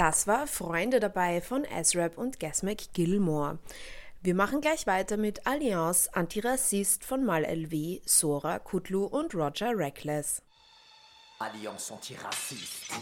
Das war Freunde dabei von ASRAP und Gasmac Gilmore. Wir machen gleich weiter mit Allianz Antirassist von Mal LW, Sora, Kutlu und Roger Reckless. Alliance antiraciste.